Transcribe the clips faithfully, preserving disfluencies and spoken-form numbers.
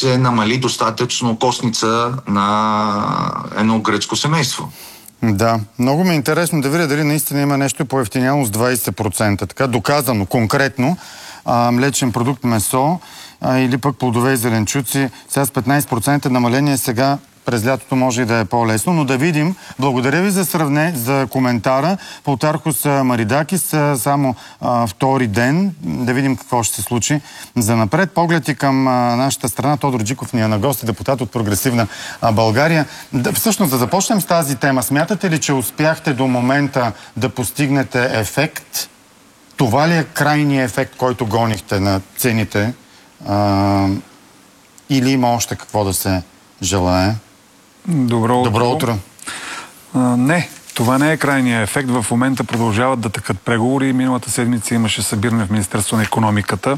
се намали достатъчно костница на едно гръцко семейство. Да, много ми е интересно да видя дали наистина има нещо по-евтиняло с двайсет процента, така доказано, конкретно, а, млечен продукт, месо а, или пък плодове и зеленчуци. Сега с петнайсет процента намаление сега през лятото може и да е по-лесно, но да видим. Благодаря ви за сравне, за коментара. Полтархос Маридакис, само а, втори ден. Да видим какво ще се случи за напред. Поглед и към а, нашата страна. Тодор Джиков ни е на гости, депутат от Прогресивна а, България. Да, всъщност, да започнем с тази тема. Смятате ли, че успяхте до момента да постигнете ефект? Това ли е крайният ефект, който гонихте на цените? А, или има още какво да се желае? Добро утро. Добро утро. А, не, това не е крайният ефект. В момента продължават да тъкат преговори. Миналата седмица имаше събиране в Министерство на икономиката.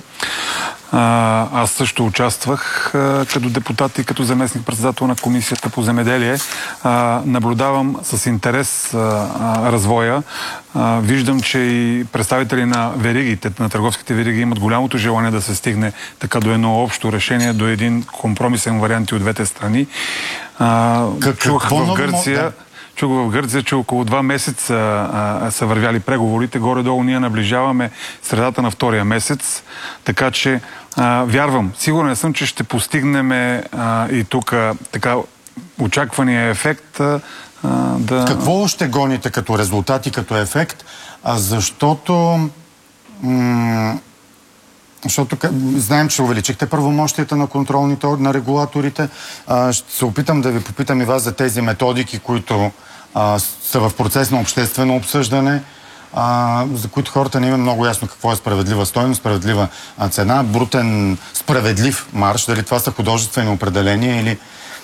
А, аз също участвах а, като депутат и като заместник-председател на Комисията по земеделие. А, наблюдавам с интерес а, а, развоя. А, виждам, че и представители на веригите, на търговските вериги имат голямото желание да се стигне така до едно общо решение, до един компромисен вариант и от двете страни. А, как, чух в Гърция... Да. Чух в Гърция, че около два месеца а, са вървяли преговорите. Горе-долу ние наближаваме средата на втория месец. Така че а, вярвам, сигурен съм, че ще постигнем а, и тук така очаквания ефект. А, да... Какво ще гоните като резултат и като ефект? А защото... М- Защото знаем, че увеличихте правомощията на контролните, на регулаторите. А, ще се опитам да ви попитам и вас за тези методики, които а, са в процес на обществено обсъждане, а, за които хората не има много ясно какво е справедлива стойност, справедлива а, цена, брутен справедлив марж, дали това са художествени определения или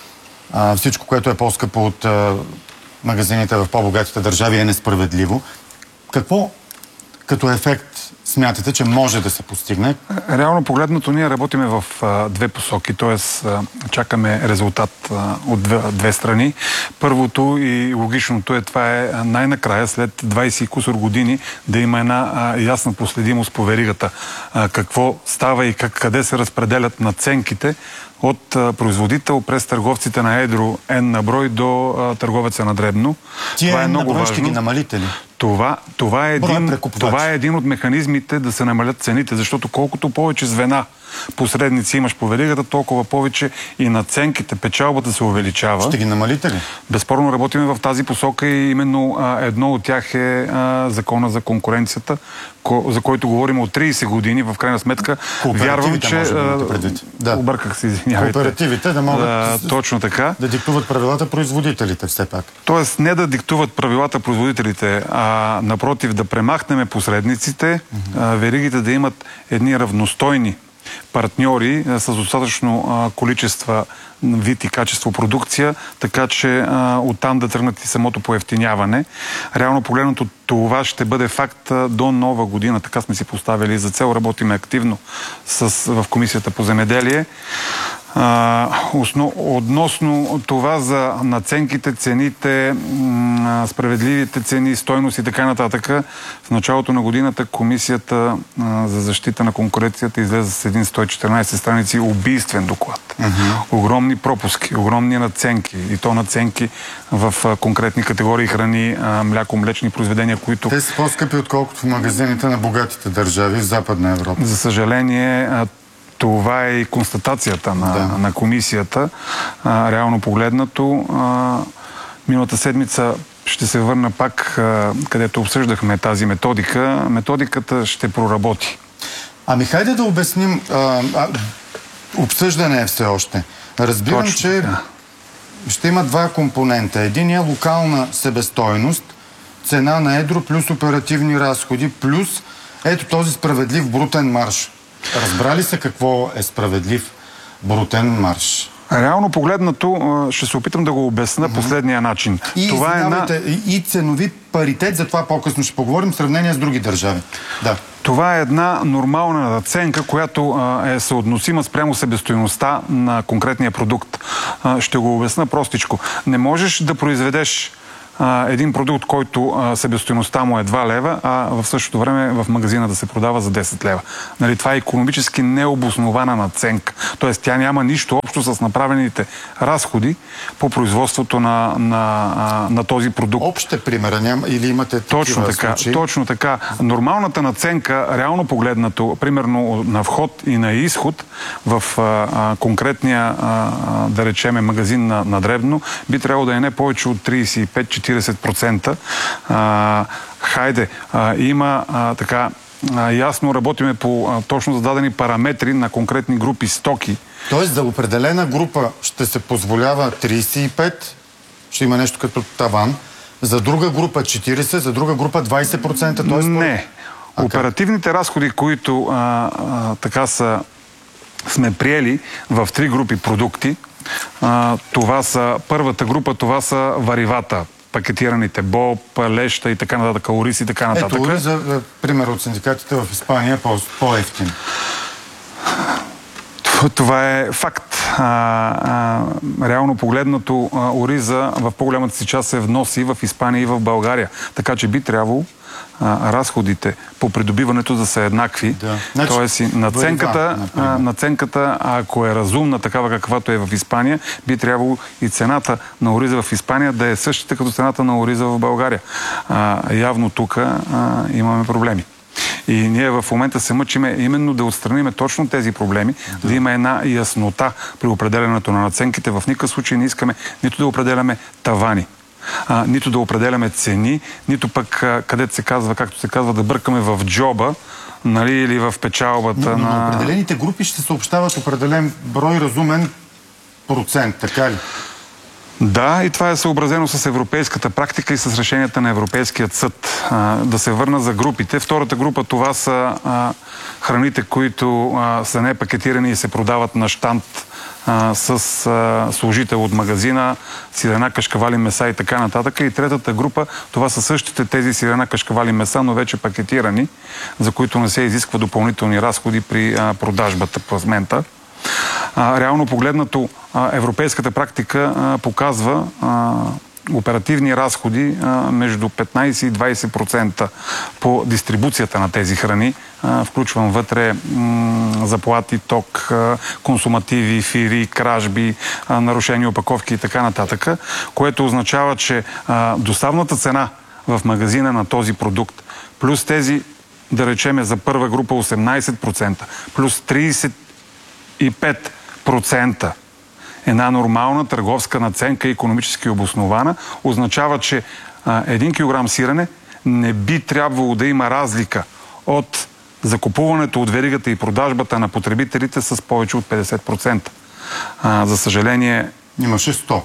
а, всичко, което е по-скъпо от а, магазините в по-богатите държави е несправедливо. Какво като ефект смятате, че може да се постигне? Реално погледнато ние работиме в а, две посоки, т.е. чакаме резултат а, от две, две страни. Първото и логичното е това е най-накрая, след двайсет и кусор години, да има една а, ясна последимост по веригата. А, какво става и как, къде се разпределят надценките от а, производител през търговците на едро N на брой до а, търговеца на дребно. Тия това е много важно. Ще ги намалите ли? Това, това, е един, това е един от механизмите да се намалят цените, защото колкото повече звена посредници имаш по веригата, толкова повече и надценките, печалбата се увеличава. Ще ги намалите ли? Безспорно работим в тази посока и именно а, едно от тях е а, закона за конкуренцията, ко, за който говорим от трийсет години. В крайна сметка вярвам, че... Може да да. Обърках се, извинявайте. Кооперативите да могат да, точно така. да диктуват правилата производителите все пак. Тоест не да диктуват правилата производителите, а напротив да премахнем посредниците, mm-hmm. а, веригите да имат едни равностойни партньори а, с достатъчно а, количества, вид и качество продукция, така че а, оттам да тръгнат и самото поевтиняване. Реално погледнато това ще бъде факт а, до нова година. Така сме си поставили за цел. Работиме активно с, в Комисията по земеделие. А, основ, относно това за надценките, цените, м, справедливите цени, стойност и така нататък, в началото на годината Комисията а, за защита на конкуренцията излезе с един сто и четиринайсет страници убийствен доклад. Uh-huh. Огромни пропуски, огромни надценки и то надценки в а, конкретни категории храни, а, мляко, млечни произведения, които... Те са по-скъпи, отколкото в магазините на богатите държави в Западна Европа. За съжаление, а, това е и констатацията на, да. на комисията. А, реално погледнато, а, миналата седмица ще се върна пак, а, където обсъждахме тази методика. Методиката ще проработи. Ами хайде да обясним. А, а, обсъждане е все още. Разбирам, Точно, че да. ще има два компонента. Един е локална себестойност, цена на едро плюс оперативни разходи, плюс ето този справедлив брутен марж. Разбрали се какво е справедлив брутен марж? Реално погледнато, ще се опитам да го обясна mm-hmm. последния начин. И, това е една... и ценови паритет, за това по-късно ще поговорим, в сравнение с други държави. Да. Това е една нормална надценка, която а, е съотносима спрямо себестойността на конкретния продукт. А, ще го обясна простичко. Не можеш да произведеш а, един продукт, който а, себестойността му е два лева, а в същото време в магазина да се продава за десет лева. Нали, това е икономически необоснована надценка. Тоест тя няма нищо общо с направените разходи по производството на, на, а, на този продукт. Общ е примера, няма, или имате такива Точно така, случаи? точно така. Нормалната надценка, реално погледнато, примерно на вход и на изход в а, а, конкретния, а, да речеме, магазин на, на дребно, би трябвало да е не повече от трийсет и пет до четирийсет процента. А, хайде, а, има а, така, а, ясно работиме по а, точно зададени параметри на конкретни групи стоки. Тоест за определена група ще се позволява трийсет и пет, ще има нещо като таван, за друга група четирийсет, за друга група двайсет процента. Тоест, не. А оперативните как? разходи, които а, а, така са, сме приели в три групи продукти, а, това са първата група, това са варивата, пакетираните боб, леща и така нататък, ориз и така нататък. Ето, за пример от синдикатите в Испания е по-ефтин. Това е факт. А, а, реално погледнато, а, ориза в по-голямата си част се вноси в Испания и в България. Така че би трябвало а, разходите по придобиването да са еднакви. Да. Значи, тоест и наценката, а, наценката, ако е разумна, такава каквато е в Испания, би трябвало и цената на ориза в Испания да е същата като цената на ориза в България. А, явно тук имаме проблеми. И ние в момента се мъчиме именно да отстраниме точно тези проблеми, да, да има една яснота при определянето на наценките. В никакъв случай не искаме нито да определяме тавани, а, нито да определяме цени, нито пък а, където се казва, както се казва, да бъркаме в джоба, нали, или в печалбата. Но, но на... на определените групи ще съобщават определен брой разумен процент, така ли? Да, и това е съобразено с европейската практика и с решенията на Европейският съд. А, да се върна за групите. Втората група, това са а, храните, които а, са не пакетирани и се продават на щанд а, с а, служител от магазина, сирена, кашкавали, меса и така нататък. И третата група, това са същите тези сирена, кашкавали, меса, но вече пакетирани, за които не се изисква допълнителни разходи при а, продажбата, пласмента. А, реално погледнато, а, европейската практика а, показва а, оперативни разходи а, между петнайсет и двайсет процента по дистрибуцията на тези храни. А, включвам вътре м, заплати, ток, а, консумативи, фири, кражби, а, нарушени опаковки и така нататък, което означава, че а, доставната цена в магазина на този продукт, плюс тези, да речеме за първа група осемнайсет процента, плюс трийсет и пет процента една нормална търговска наценка, икономически обоснована, означава, че а, един килограм сирене не би трябвало да има разлика от закупуването от веригата и продажбата на потребителите с повече от петдесет процента. А, за съжаление... Имаше сто.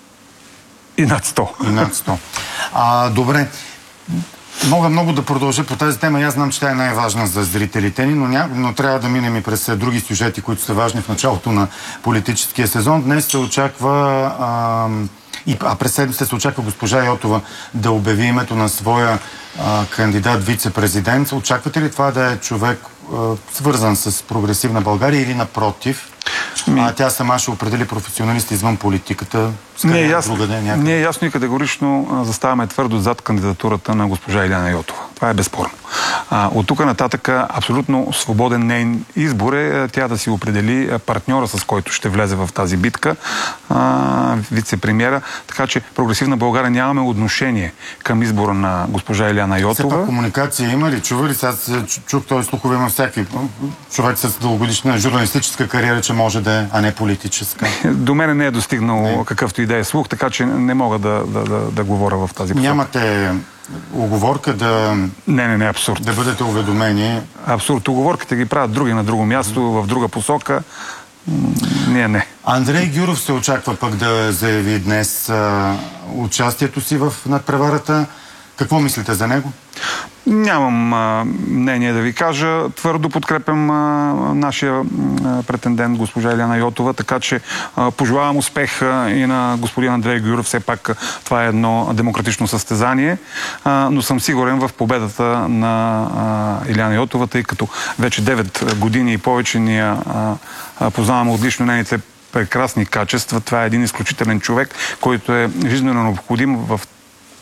И над сто. И над сто. А, добре. Мога много да продължа по тази тема. Аз знам, че тя е най-важна за зрителите ни, но, ня... но трябва да минем и през други сюжети, които са важни в началото на политическия сезон. Днес се очаква, а, и, а през седмица се очаква госпожа Йотова да обяви името на своя а, кандидат вице-президент. Очаквате ли това да е човек а, свързан с прогресивна България или напротив? Ми... А тя сама ще определи професионалист извън политиката. Не е ясно, не е ясно и категорично а, заставаме твърдо зад кандидатурата на госпожа Илияна Йотова. Това е безспорно. А, от тук нататък абсолютно свободен нейн избор е тя да си определи партньора, с който ще влезе в тази битка, а, вице-премиера. Така че прогресивна България нямаме отношение към избора на госпожа Илияна Йотова. Все пак комуникация има ли? Чува ли? Сега чух този слухове, има всякакви. Човек с дългогодишна журналистическа кариера, че може да е, а не политическа. До мене не е достигнал не. какъвто и да е слух, така че не мога да, да, да, да говоря в тази посока. Нямате уговорка да... Не, не, не, абсурд. Да бъдете уведомени. Абсурд. Уговорките ги правят други на друго място, в друга посока. Не, не. Андрей Гюров се очаква пък да заяви днес а, участието си в надпреварата. Какво мислите за него? Нямам а, мнение да ви кажа. Твърдо подкрепям а, нашия а, претендент госпожа Илияна Йотова, така че а, пожелавам успех а, и на господин Андрей Гюров. Все пак а, това е едно демократично състезание, а, но съм сигурен в победата на а, Илияна Йотова, тъй като вече девет години и повече ние а, а, познаваме отлично нейните прекрасни качества. Това е един изключителен човек, който е жизнено необходим в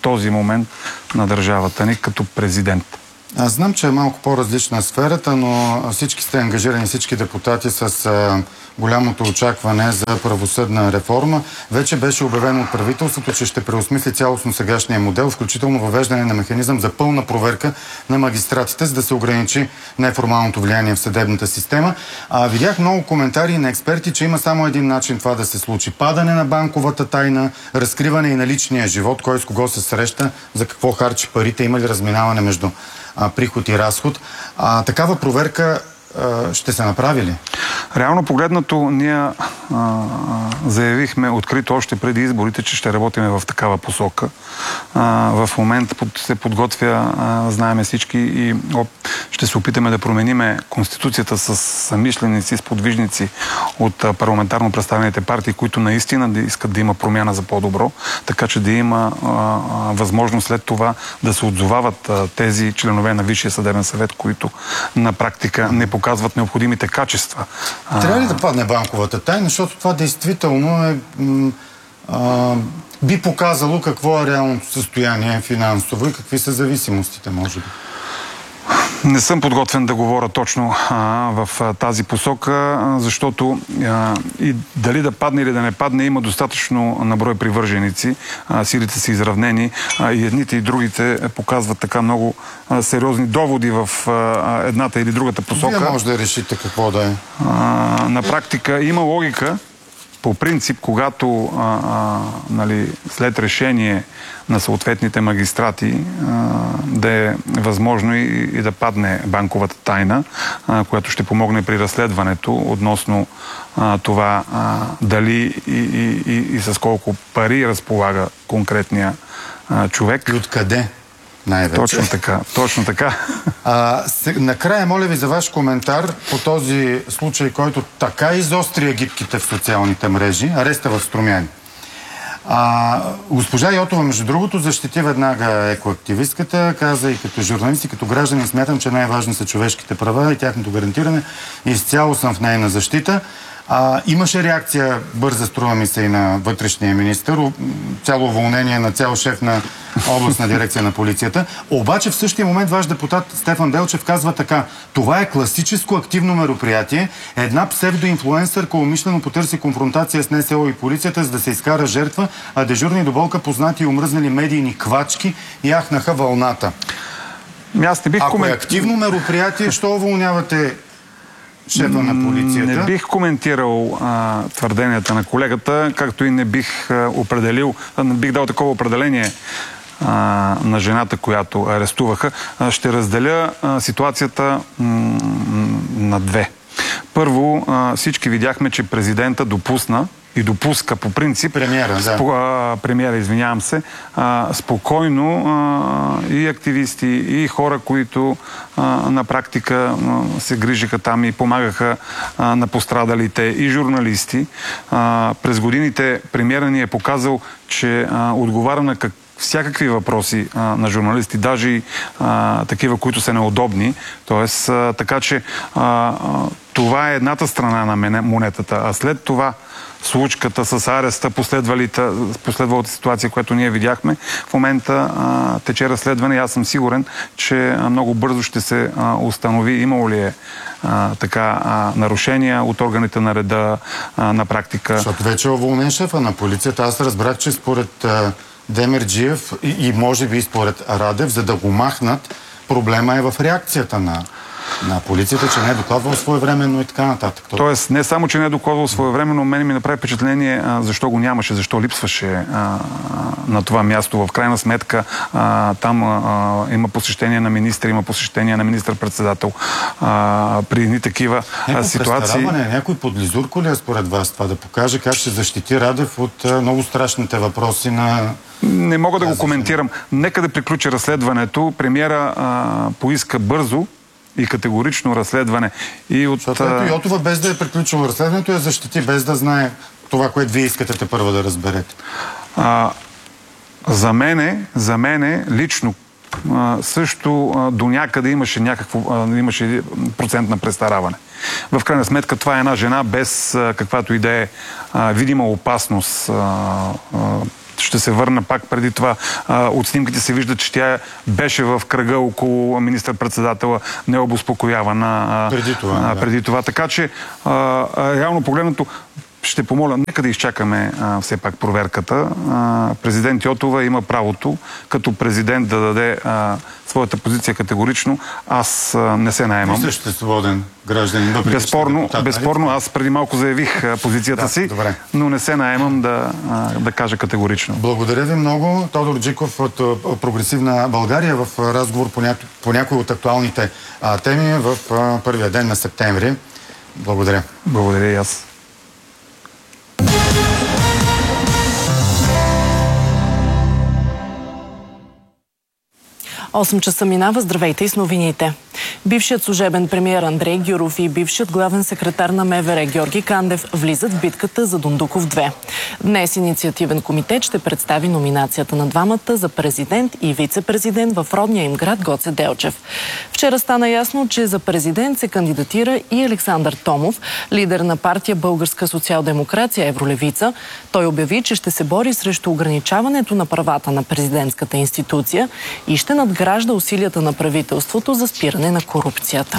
този момент на държавата ни като президент. Аз знам, че е малко по-различна сферата, но всички сте ангажирани, всички депутати с а, голямото очакване за правосъдна реформа. Вече беше обявено от правителството, че ще преосмисли цялостно сегашния модел, включително въвеждане на механизъм за пълна проверка на магистратите, за да се ограничи неформалното влияние в съдебната система. А, видях много коментари на експерти, че има само един начин това да се случи. Падане на банковата тайна, разкриване и на личния живот, кой с кого се среща, за какво харчи парите, има ли разминаване между а, приход и разход. А, такава проверка а, ще се направи ли? Реално погледнато, ние а, а, заявихме открито още преди изборите, че ще работим в такава посока. А, в момента под, се подготвя, а, знаеме всички, и о, ще се опитаме да промениме Конституцията с съмишленици, с подвижници от а, парламентарно представените партии, които наистина да искат да има промяна за по-добро, така че да има а, а, възможност след това да се отзовават а, тези членове на Висшия съдебен съвет, които на практика не показват необходимите качества. Трябва ли да падне банковата тайна, защото това действително е, а, би показало какво е реалното състояние финансово и какви са зависимостите, може би? Не съм подготвен да говоря точно а, в а, тази посока, а, защото а, и дали да падне или да не падне, има достатъчно наброй привърженици, а, силите са изравнени, а, и едните и другите показват така много а, сериозни доводи в а, едната или другата посока. Вие може да решите какво да е. А, на практика има логика. По принцип, когато а, а, нали, след решение на съответните магистрати а, да е възможно и, и да падне банковата тайна, а, която ще помогне при разследването относно а, това а, дали и, и, и, и с колко пари разполага конкретния а, човек. И откъде? Най-вече. Точно така, точно така. А, се, накрая, моля ви за ваш коментар по този случай, който така изостри агитките в социалните мрежи, ареста в Струмяни. А, госпожа Йотова, между другото, защити веднага екоактивистката, каза и като журналист, и като гражданин смятам, че най-важни са човешките права и тяхното гарантиране. Изцяло съм в нейна защита. А, имаше реакция, бърза, струва ми се, и на вътрешния министър, цяло уволнение на цял шеф на областна дирекция на полицията. Обаче в същия момент ваш депутат Стефан Белчев казва така: това е класическо активно мероприятие. Една псевдоинфлуенсърка умишлено потърси конфронтация с НСО и полицията, за да се изкара жертва, а дежурни до болка познати и омръзнали медийни квачки яхнаха вълната. Аз не бих Ако комент... е активно мероприятие, що уволнявате шефа на полицията? Не бих коментирал а, твърденията на колегата, както и не бих а, определил, не бих дал такова определение а, на жената, която арестуваха. А, ще разделя а, ситуацията м- на две. Първо, а, всички видяхме, че президента допусна и допуска по принцип премиера, да. спо, а, премиера, извинявам се, а, спокойно а, и активисти, и хора, които а, на практика а, се грижиха там и помагаха а, на пострадалите, и журналисти. А, през годините премиера ни е показал, че а, отговаря на как всякакви въпроси а, на журналисти, даже и а, такива, които са неудобни. Тоест, а, така че а, а, това е едната страна на монетата. А след това случката с ареста, последвалата ситуация, която ние видяхме, в момента а, тече разследване и аз съм сигурен, че а, много бързо ще се а, установи имало ли е а, така а, нарушения от органите на реда а, на практика. Защото вече е уволнен шефа на полицията. Аз разбрах, че според а, Демерджиев и, и може би според Радев, за да го махнат, проблема е в реакцията на на полицията, че не е докладвал своевременно и така нататък. Тоест, не само, че не е докладвал своевременно, мен ми направи впечатление а, защо го нямаше, защо липсваше а, на това място. В крайна сметка а, там а, има посещение на министър, има посещение на министър-председател. А, при едни такива а, ситуации... Някой подлизурко ли е според вас това да покаже как ще защити Радев от а, много страшните въпроси на... Не мога да го коментирам. Нека да приключи разследването. Премиера а, поиска бързо и категорично разследване. И от... Защото ето Йотова, без да е приключило разследването, я защити, без да знае това, което вие искате те първо да разберете. А, за мене, за мене лично а, също а, до някъде имаше някакво, а, имаше процент на престараване. В крайна сметка това е една жена без а, каквато и да е видима опасност а, а, Ще се върна пак преди това. От снимките се вижда, че тя беше в кръга около министър-председателя, необоспокоявана преди това. Да. Преди това. Така че, реално погледнато, ще помоля, нека да изчакаме а, все пак проверката. А, президент Йотова има правото като президент да даде а, своята позиция категорично. Аз а, не се наемам. Ти също е свободен гражданин. Безспорно, депутат, безспорно, аз преди малко заявих а, позицията да, си, добре. Но не се наемам да, а, да кажа категорично. Благодаря ви много. Тодор Джиков от а, Прогресивна България в а, разговор по, ня... по някои от актуалните а, теми в а, първия ден на септември. Благодаря. Благодаря и аз. осем часа минава. Здравейте и с новините. Бившият служебен премиер Андрей Гюров и бившият главен секретар на МВР Георги Кандев влизат в битката за Дондуков две. Днес инициативен комитет ще представи номинацията на двамата за президент и вице-президент в родния им град Гоце Делчев. Вчера стана ясно, че за президент се кандидатира и Александър Томов, лидер на партия Българска социал-демокрация Евролевица. Той обяви, че ще се бори срещу ограничаването на правата на президентската институция и ще надгражда усилията на правителството за спиране на корупцията.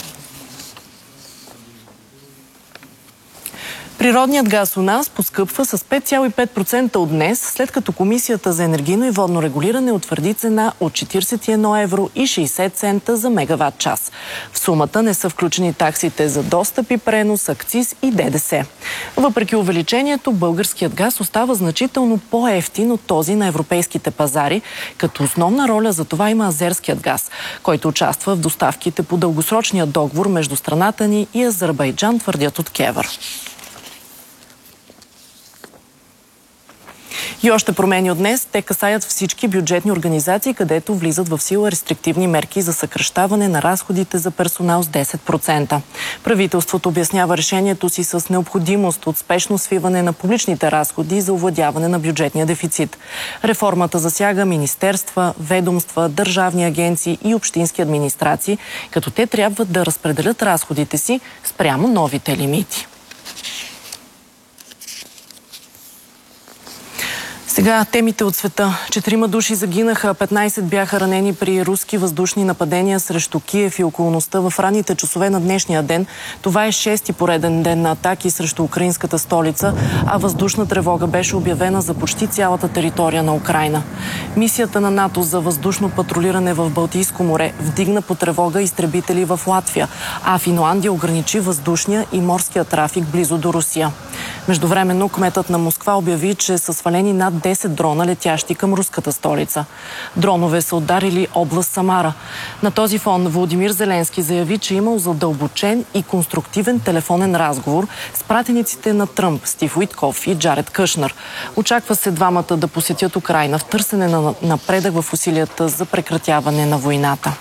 Природният газ у нас поскъпва с пет цяло и пет процента от днес, след като Комисията за енергийно и водно регулиране утвърди цена от четиридесет и едно евро и шейсет цента за мегаватт час. В сумата не са включени таксите за достъп и пренос, акциз и ДДС. Въпреки увеличението, българският газ остава значително по-евтин от този на европейските пазари, като основна роля за това има азерският газ, който участва в доставките по дългосрочния договор между страната ни и Азербайджан, твърдят от КЕВР. И още промени от днес. Те касаят всички бюджетни организации, където влизат в сила рестриктивни мерки за съкращаване на разходите за персонал с десет процента. Правителството обяснява решението си с необходимост от спешно свиване на публичните разходи за овладяване на бюджетния дефицит. Реформата засяга министерства, ведомства, държавни агенции и общински администрации, като те трябва да разпределят разходите си спрямо новите лимити. Сега темите от света. Четирима души загинаха, петнайсет бяха ранени при руски въздушни нападения срещу Киев и околността в ранните часове на днешния ден. Това е шести пореден ден на атаки срещу украинската столица, а въздушна тревога беше обявена за почти цялата територия на Украйна. Мисията на НАТО за въздушно патрулиране в Балтийско море вдигна по тревога изтребители в Латвия, а Финландия ограничи въздушния и морския трафик близо до Русия. Междувременно кметът на Москва обяви, че са свалени над десет дрона, летящи към руската столица. Дронове са ударили област Самара. На този фон Володимир Зеленски заяви, че имал задълбочен и конструктивен телефонен разговор с пратениците на Тръмп, Стив Уитков и Джаред Кушнер. Очаква се двамата да посетят Украйна в търсене на напредък в усилията за прекратяване на войната.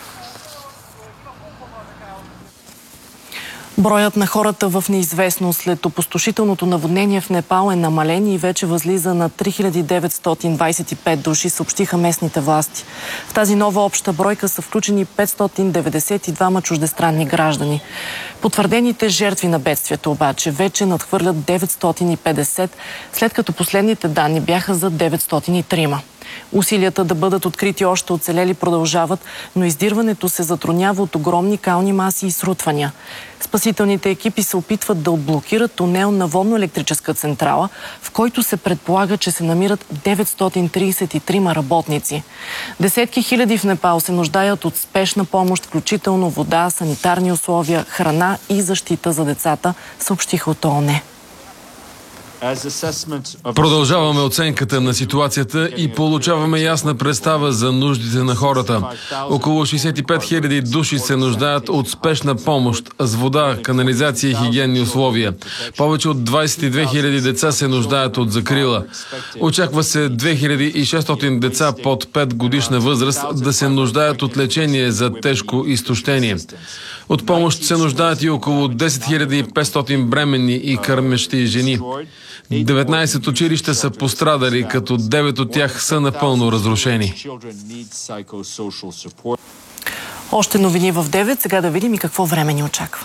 Броят на хората в неизвестност след опустошителното наводнение в Непал е намален и вече възлиза на три хиляди деветстотин двайсет и пет души, съобщиха местните власти. В тази нова обща бройка са включени петстотин деветдесет и двама чуждестранни граждани. Потвърдените жертви на бедствието обаче вече надхвърлят деветстотин и петдесет, след като последните данни бяха за деветстотин и трима. Усилията да бъдат открити още оцелели продължават, но издирването се затруднява от огромни кални маси и срутвания. Спасителните екипи се опитват да отблокират тунел на водно-електрическа централа, в който се предполага, че се намират деветстотин трийсет и трима работници. Десетки хиляди в Непал се нуждаят от спешна помощ, включително вода, санитарни условия, храна и защита за децата, съобщиха от ООН. Продължаваме оценката на ситуацията и получаваме ясна представа за нуждите на хората. Около шейсет и пет хиляди души се нуждаят от спешна помощ с вода, канализация и хигиенни условия. Повече от двайсет и две хиляди деца се нуждаят от закрила. Очаква се две хиляди и шестстотин деца под пет годишна възраст да се нуждаят от лечение за тежко изтощение. От помощ се нуждаят и около десет хиляди и петстотин бременни и кърмещи жени. деветнайсет училища са пострадали, като девет от тях са напълно разрушени. Още новини в девет. Сега да видим и какво време ни очаква.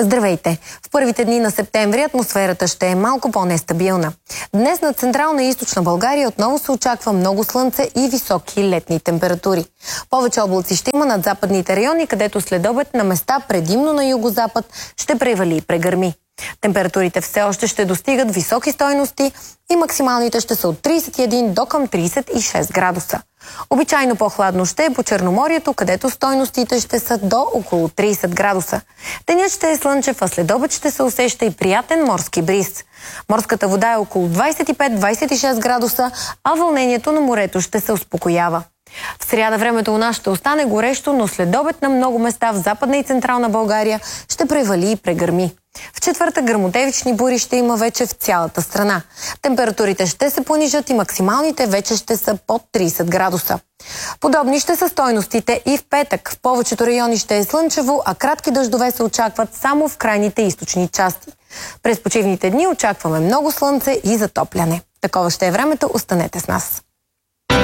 Здравейте! В първите дни на септември атмосферата ще е малко по-нестабилна. Днес на Централна и Източна България отново се очаква много слънце и високи летни температури. Повече облаци ще има над западните райони, където следобед на места, предимно на югозапад, ще превали и прегърми. Температурите все още ще достигат високи стойности и максималните ще са от тридесет и един до към тридесет и шест градуса. Обичайно по-хладно ще е по Черноморието, където стойностите ще са до около тридесет градуса. Денят ще е слънчев, а следобед ще се усеща и приятен морски бриз. Морската вода е около двадесет и пет до двадесет и шест градуса, а вълнението на морето ще се успокоява. В сряда времето у нас ще остане горещо, но следобед на много места в Западна и Централна България ще превали и прегърми. В четвъртък гръмотевични бури ще има вече в цялата страна. Температурите ще се понижат и максималните вече ще са под тридесет градуса. Подобни ще са стойностите и в петък. В повечето райони ще е слънчево, а кратки дъждове се очакват само в крайните източни части. През почивните дни очакваме много слънце и затопляне. Такова ще е времето, останете с нас.